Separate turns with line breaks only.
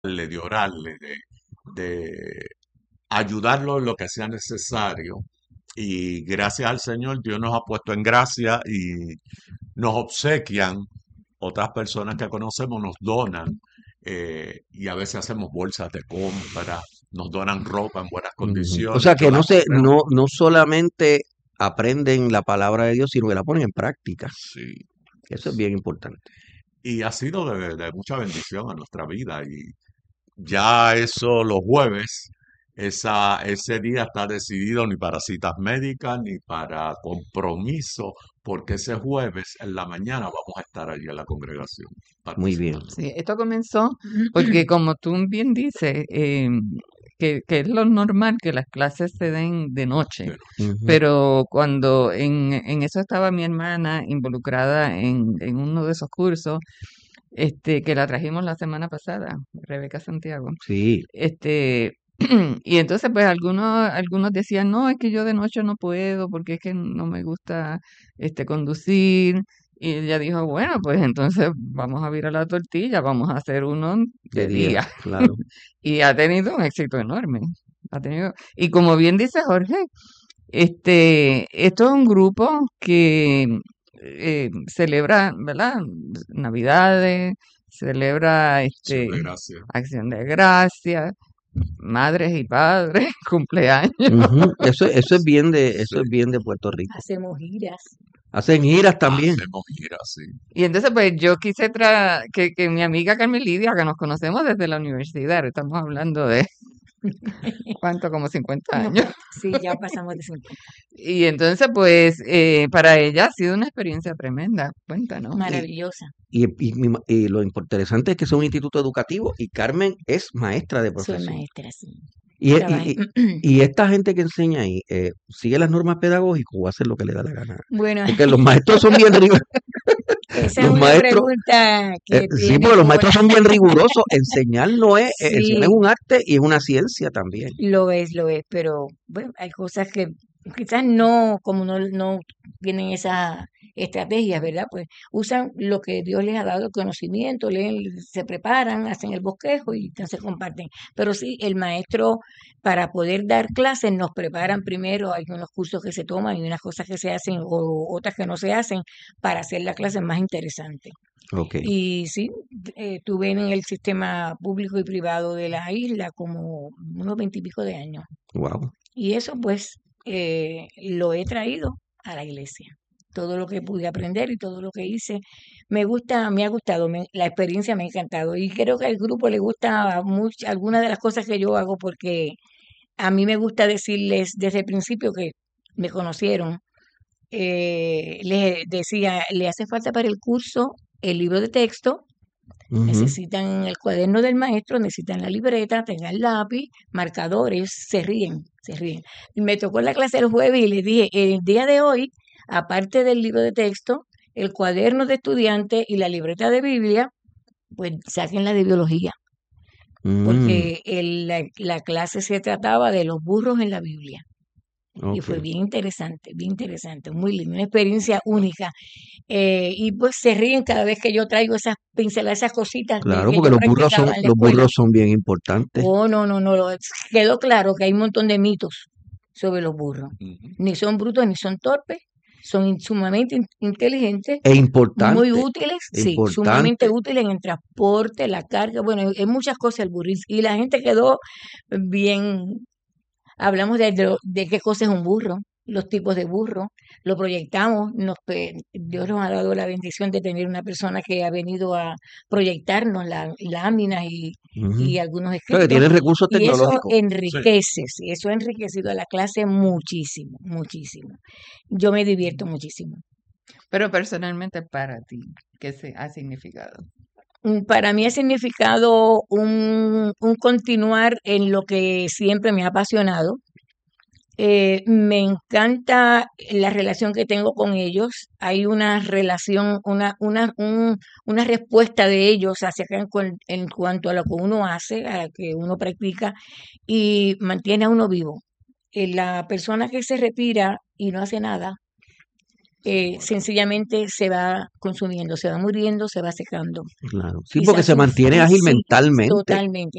de orarle, de ayudarlo en lo que sea necesario. Y gracias al Señor, Dios nos ha puesto en gracia y nos obsequian, otras personas que conocemos nos donan, y a veces hacemos bolsas de compra, nos donan ropa en buenas
Ujú. O
condiciones,
sea
yo
que
la compré.
no solamente aprenden la palabra de Dios, sino que la ponen en práctica.
Sí,
Eso es bien importante.
y ha sido de mucha bendición a nuestra vida. Y ya eso los jueves, ese día está decidido ni para citas médicas ni para compromiso, porque ese jueves en la mañana vamos a estar allí en la congregación
Muy bien.
participando.
Sí, esto comenzó porque como tú bien dices, que es lo normal que las clases se den de noche,
De noche.
Ujú.
pero cuando en eso estaba mi hermana involucrada en uno de esos cursos, que la trajimos la semana pasada, Rebeca Santiago,
Sí.
este, y entonces pues algunos decían, no, es que yo de noche no puedo porque es que no me gusta conducir. Y ella dijo, bueno, pues entonces vamos a virar la tortilla, vamos a hacer uno
De
de
día,
día.
claro.
Y ha tenido un éxito enorme. Y como bien dice Jorge, esto es un grupo que celebra, ¿verdad? Navidades, celebra
Acción de gracia.
Acción de Gracias, madres y padres, cumpleaños.
Ujú.
Sí,
Eso es bien de Puerto Rico.
Hacemos giras.
Hacen giras también.
hacemos giras, sí.
Y entonces, pues yo quise que mi amiga Carmen Lidia, que nos conocemos desde la universidad, estamos hablando de, ¿cuánto? Como 50
No,
años.
sí, ya pasamos de 50.
Y entonces, pues, para ella ha sido una experiencia tremenda. Cuéntanos.
Y,
Maravillosa.
y lo interesante es que es un instituto educativo y Carmen es maestra de
Soy
profesión.
maestra, sí.
Y, e-
Trabajé.
y, y, y esta gente que enseña ahí, ¿sigue las normas pedagógicas o hace lo que le da la gana?
Bueno,
Porque los maestros son bien rigurosos.
esa es
Los
una
maestros,
pregunta que
sí,
tiene
porque los
buena.
maestros son bien rigurosos. Enseñar es
Sí,
un arte y es una ciencia también.
lo es, pero bueno, hay cosas que quizás no, como no tienen esas estrategias, ¿verdad? Pues usan lo que Dios les ha dado, el conocimiento, leen, se preparan, hacen el bosquejo y entonces comparten. Pero sí, el maestro, para poder dar clases, nos preparan primero, hay unos cursos que se toman y unas cosas que se hacen o otras que no se hacen para hacer la clase más interesante.
Ok,
Y sí, estuve en el sistema público y privado de la isla como unos 20 y pico de años.
wow.
Y eso pues lo he traído a la iglesia. Todo lo que pude aprender y todo lo que hice me gusta, me ha gustado, la experiencia me ha encantado. Y creo que al grupo le gusta mucho algunas de las cosas que yo hago porque a mí me gusta decirles desde el principio que me conocieron, les decía, le hace falta para el curso el libro de texto.
Ujú.
Necesitan el cuaderno del maestro, necesitan la libreta, tengan lápiz, marcadores, se ríen, se ríen. Y me tocó en la clase el jueves y les dije, el día de hoy, aparte del libro de texto, el cuaderno de estudiante y la libreta de Biblia, pues saquen la de biología,
Mm,
porque la clase se trataba de los burros en la Biblia. Y
ok.
fue bien interesante, muy lindo, una experiencia única. Y pues se ríen cada vez que yo traigo esas pinceladas, esas cositas de
Claro,
que
porque
yo practicaba en la
los
escuela.
burros son bien importantes.
Oh, no, no, no, quedó claro que hay un montón de mitos sobre los burros.
Ujú.
Ni son brutos ni son torpes, son sumamente inteligentes,
E
muy
importante,
útiles, sí,
importante.
sumamente útiles en el transporte, la carga, bueno, en muchas cosas el burro. Y la gente quedó bien. Hablamos de qué cosa es un burro, los tipos de burro, lo proyectamos, Dios nos ha dado la bendición de tener una persona que ha venido a proyectarnos las láminas y
Ujú.
algunos
O sea, que
escritos,
tienen recursos
y eso
tecnológicos.
Sí,
enriquece, sí, eso ha enriquecido a la clase muchísimo, muchísimo. Yo me divierto muchísimo.
Pero personalmente para ti, ¿qué se ha significado?
Para mí ha significado un continuar en lo que siempre me ha apasionado. Me encanta la relación que tengo con ellos. Hay una relación, una respuesta de ellos hacia acá en cuanto a lo que uno hace, a lo que uno practica y mantiene a uno vivo. La persona que se retira y no hace nada, sencillamente se va consumiendo, se va muriendo, se va secando.
Claro. Sí,
Y se
porque se mantiene ágil
sí,
mentalmente.
totalmente.